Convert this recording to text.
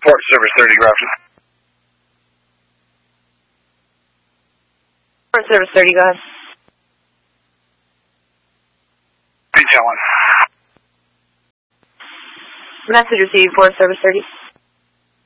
Port Service 30, Grafton. Port Service 30, go ahead. Retail 1. Message received, Port Service 30.